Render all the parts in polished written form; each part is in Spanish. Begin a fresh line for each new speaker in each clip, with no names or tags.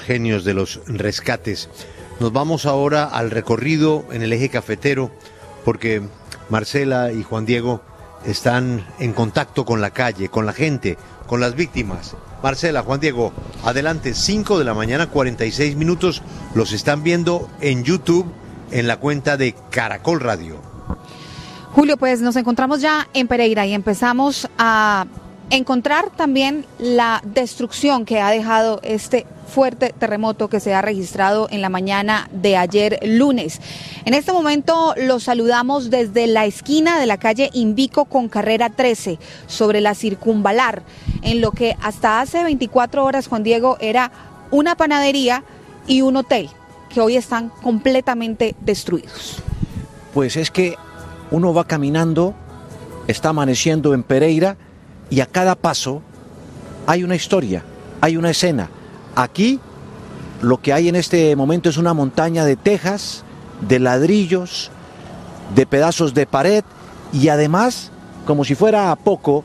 genios de los rescates. Nos vamos ahora al recorrido en el eje cafetero, porque Marcela y Juan Diego están en contacto con la calle, con la gente, con las víctimas. Marcela, Juan Diego, adelante, 5 de la mañana, 46 minutos, los están viendo en YouTube, en la cuenta de Caracol Radio.
Julio, pues nos encontramos ya en Pereira y empezamos a encontrar también la destrucción que ha dejado este fuerte terremoto que se ha registrado en la mañana de ayer lunes. En este momento los saludamos desde la esquina de la calle Invico con carrera 13, sobre la Circunvalar, en lo que hasta hace 24 horas, Juan Diego, era una panadería y un hotel, que hoy están completamente destruidos.
Pues es que uno va caminando, está amaneciendo en Pereira, y a cada paso hay una historia, hay una escena. Aquí lo que hay en este momento es una montaña de tejas, de ladrillos, de pedazos de pared, y además, como si fuera poco,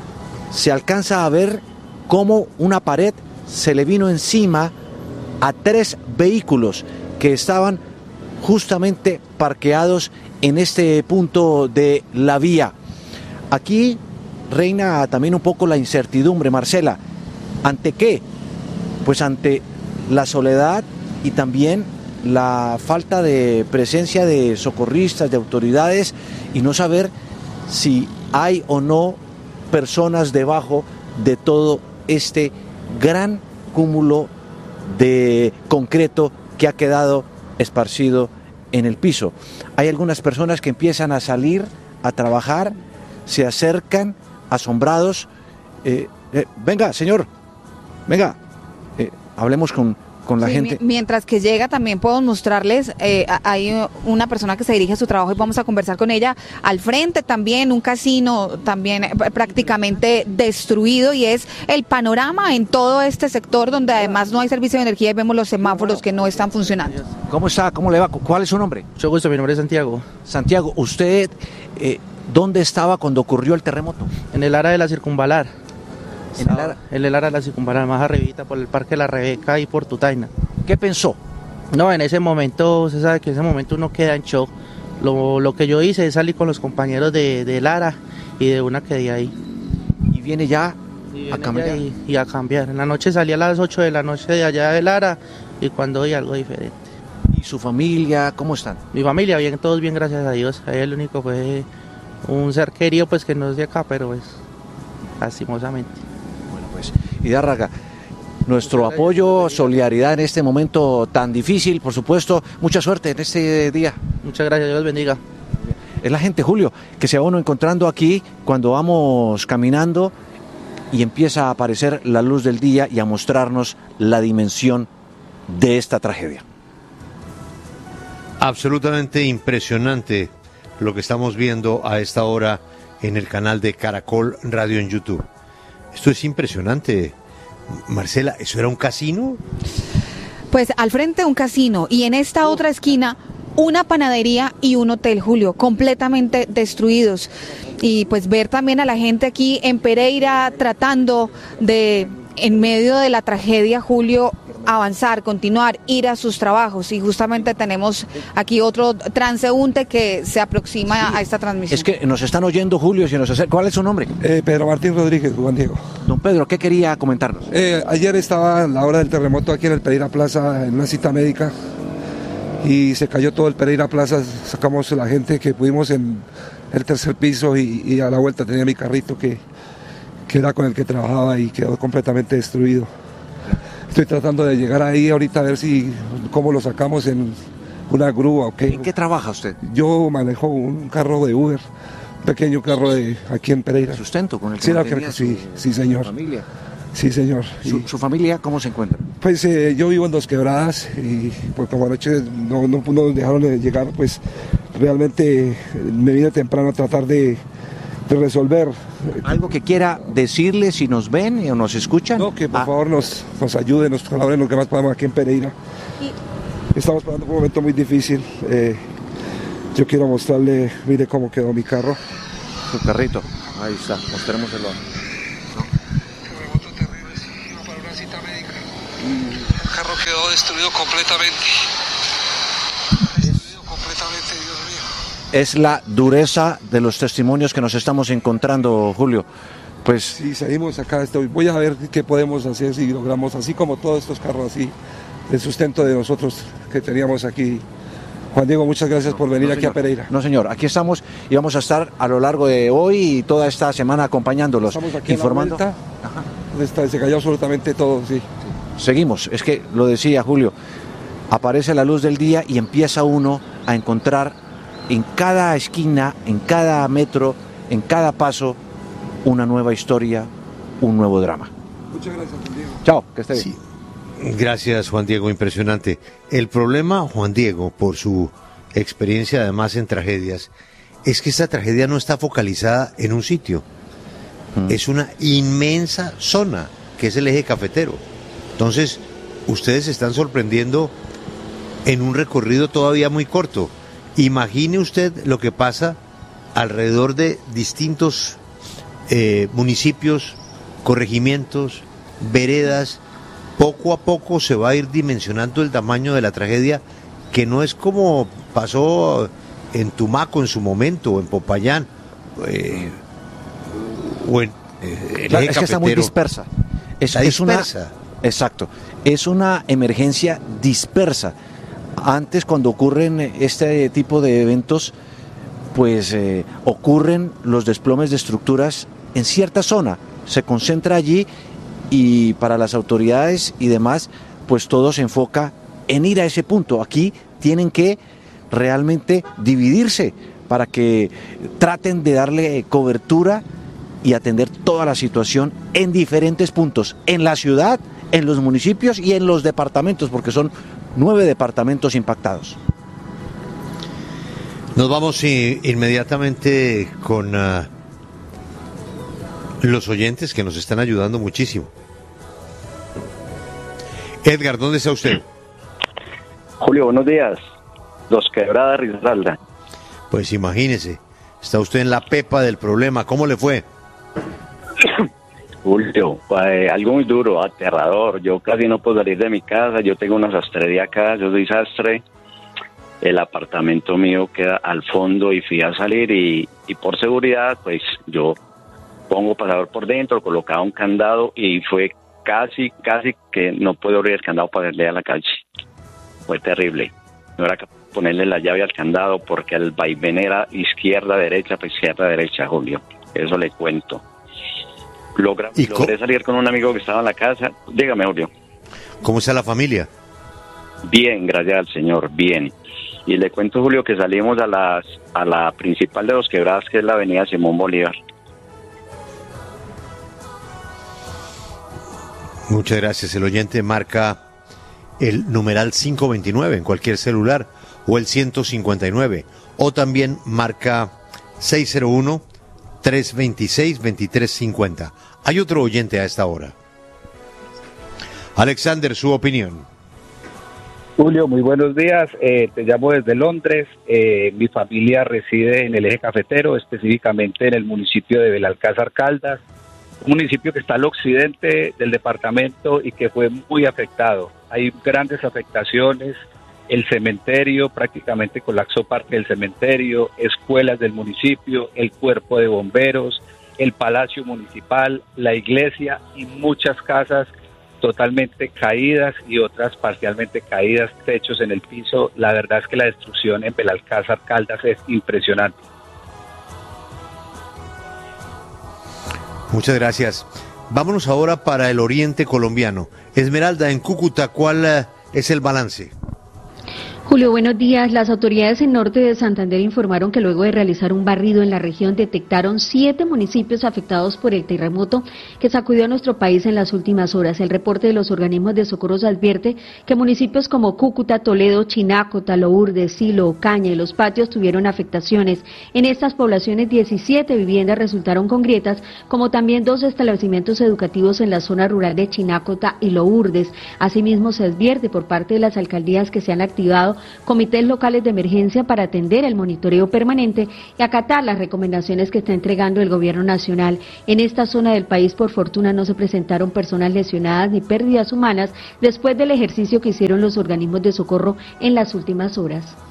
se alcanza a ver cómo una pared se le vino encima a 3 vehículos que estaban justamente parqueados en este punto de la vía. Aquí reina también un poco la incertidumbre, Marcela. ¿Ante qué? Pues ante la soledad y también la falta de presencia de socorristas, de autoridades, y no saber si hay o no personas debajo de todo este gran cúmulo de concreto que ha quedado esparcido en el piso. Hay algunas personas que empiezan a salir a trabajar, se acercan asombrados. Venga, señor, venga, hablemos con la gente.
Mientras que llega, también podemos mostrarles, hay una persona que se dirige a su trabajo y vamos a conversar con ella. Al frente también un casino también prácticamente destruido, y es el panorama en todo este sector donde además no hay servicio de energía y vemos los semáforos que no están funcionando.
¿Cómo está? ¿Cómo le va? ¿Cuál es su nombre?
Mucho gusto, mi nombre es Santiago.
Santiago, usted, ¿dónde estaba cuando ocurrió el terremoto?
En el área de la Circunvalar. En el área de la Circunvalar, más arribita, por el Parque La Rebeca y por Tutaina.
¿Qué pensó?
No, en ese momento, usted sabe que en ese momento uno queda en shock. Lo que yo hice es salir con los compañeros de Lara y de una quedé ahí.
¿Y viene ya a cambiar?
Y a cambiar. En la noche salí a las 8 de la noche de allá de Lara y cuando vi algo diferente.
¿Y su familia, cómo están?
Mi familia, bien, todos bien, gracias a Dios. Ahí el único fue un ser querido, pues que no es de acá, pero pues lastimosamente.
Bueno, pues, Hidárraga, nuestro apoyo, solidaridad en este momento tan difícil, por supuesto. Mucha suerte en este día.
Muchas gracias, Dios bendiga.
Es la gente, Julio, que se va uno encontrando aquí cuando vamos caminando y empieza a aparecer la luz del día y a mostrarnos la dimensión de esta tragedia.
Absolutamente impresionante lo que estamos viendo a esta hora en el canal de Caracol Radio en YouTube. Esto es impresionante. Marcela, ¿eso era un casino?
Pues al frente un casino y en esta otra esquina una panadería y un hotel, Julio, completamente destruidos. Y pues ver también a la gente aquí en Pereira tratando de, en medio de la tragedia, Julio, avanzar, continuar, ir a sus trabajos. Y justamente tenemos aquí otro transeúnte que se aproxima a esta transmisión.
Es que nos están oyendo, Julio, si nos acerca. ¿Cuál es su nombre?
Pedro Martín Rodríguez, Juan Diego.
Don Pedro, ¿qué quería comentarnos?
Ayer estaba a la hora del terremoto aquí en el Pereira Plaza en una cita médica y se cayó todo el Pereira Plaza. Sacamos la gente que pudimos en el tercer piso y a la vuelta tenía mi carrito que era con el que trabajaba y quedó completamente destruido. Estoy tratando de llegar ahí ahorita a ver cómo lo sacamos en una grúa. Okay.
¿En qué trabaja usted?
Yo manejo un carro de Uber, un pequeño carro de aquí en Pereira.
¿Sustento con el que
sí,
mantenía
sí, señor.
¿Su familia?
Sí, señor.
¿Su familia cómo se encuentra?
Pues yo vivo en Dos Quebradas y pues como anoche no nos dejaron de llegar, pues realmente me vine temprano a tratar de resolver.
¿Algo que quiera decirle si nos ven o nos escuchan?
No, que por favor nos ayuden, nos colaboren lo que más podamos aquí en Pereira. Estamos pasando por un momento muy difícil. Yo quiero mostrarle, mire cómo quedó mi carro.
Su carrito, ahí está, mostrémoselo.
Terremoto terrible, sí, iba para una cita médica. El carro quedó destruido completamente. Destruido completamente, Dios mío.
Es la dureza de los testimonios que nos estamos encontrando, Julio. Pues
sí, seguimos acá. Voy a ver qué podemos hacer si logramos, así como todos estos carros así, el sustento de nosotros que teníamos aquí. Juan Diego, muchas gracias por venir aquí a Pereira.
No, señor, aquí estamos y vamos a estar a lo largo de hoy y toda esta semana acompañándolos,
estamos aquí
informando.
En la vuelta, se cayó absolutamente todo, sí.
Seguimos, es que lo decía Julio, aparece la luz del día y empieza uno a encontrar en cada esquina, en cada metro, en cada paso, una nueva historia, un nuevo drama.
Muchas gracias, Juan Diego.
Chao, que esté bien.
Sí. Gracias, Juan Diego, impresionante. El problema, Juan Diego, por su experiencia además en tragedias, es que esta tragedia no está focalizada en un sitio. Es una inmensa zona, que es el eje cafetero. Entonces, ustedes se están sorprendiendo en un recorrido todavía muy corto. Imagine usted lo que pasa alrededor de distintos municipios, corregimientos, veredas. Poco a poco se va a ir dimensionando el tamaño de la tragedia, que no es como pasó en Tumaco en su momento, o en Popayán, o en el eje
es que está muy dispersa.
Está dispersa.
Exacto. Es una emergencia dispersa. Antes, cuando ocurren este tipo de eventos, pues ocurren los desplomes de estructuras en cierta zona. Se concentra allí y para las autoridades y demás, pues todo se enfoca en ir a ese punto. Aquí tienen que realmente dividirse para que traten de darle cobertura y atender toda la situación en diferentes puntos, en la ciudad, en los municipios y en los departamentos, porque son 9 departamentos impactados.
Nos vamos inmediatamente con los oyentes que nos están ayudando muchísimo. Edgar, ¿dónde está usted?
Julio, buenos días. Dos Quebradas, Risaralda.
Pues imagínese, está usted en la pepa del problema. ¿Cómo le fue?
Julio, algo muy duro, aterrador. Yo casi no puedo salir de mi casa. Yo tengo una sastrería acá, yo soy sastre. El apartamento mío queda al fondo y fui a salir y por seguridad, pues yo pongo pasador por dentro, colocaba un candado y fue casi que no puedo abrir el candado para irle a la calle. Fue terrible. No era capaz de ponerle la llave al candado porque el vaivén era izquierda-derecha, pues izquierda-derecha, Julio. Eso le cuento. Logré salir con un amigo que estaba en la casa. Dígame, Julio.
¿Cómo está la familia?
Bien, gracias al Señor, bien. Y le cuento, Julio, que salimos a la principal de Dos Quebradas, que es la avenida Simón Bolívar.
Muchas gracias. El oyente marca el numeral 529 en cualquier celular o el 159 o también marca 601-326-2350. Hay otro oyente a esta hora. Alexander, su opinión.
Julio, muy buenos días. Te llamo desde Londres. Mi familia reside en el eje cafetero, específicamente en el municipio de Belalcázar Caldas, un municipio que está al occidente del departamento y que fue muy afectado. Hay grandes afectaciones. El cementerio prácticamente colapsó parte del cementerio, escuelas del municipio, el cuerpo de bomberos, el palacio municipal, la iglesia y muchas casas totalmente caídas y otras parcialmente caídas, techos en el piso. La verdad es que la destrucción en Belalcázar Caldas es impresionante.
Muchas gracias. Vámonos ahora para el oriente colombiano. Esmeralda, en Cúcuta, ¿cuál es el balance?
Julio, buenos días. Las autoridades en norte de Santander informaron que luego de realizar un barrido en la región detectaron 7 municipios afectados por el terremoto que sacudió a nuestro país en las últimas horas. El reporte de los organismos de socorros advierte que municipios como Cúcuta, Toledo, Chinácota, Lourdes, Silo, Ocaña y Los Patios tuvieron afectaciones. En estas poblaciones 17 viviendas resultaron con grietas, como también 2 establecimientos educativos en la zona rural de Chinácota y Lourdes. Asimismo, se advierte por parte de las alcaldías que se han activado comités locales de emergencia para atender el monitoreo permanente y acatar las recomendaciones que está entregando el gobierno nacional. En esta zona del país, por fortuna, no se presentaron personas lesionadas ni pérdidas humanas después del ejercicio que hicieron los organismos de socorro en las últimas horas.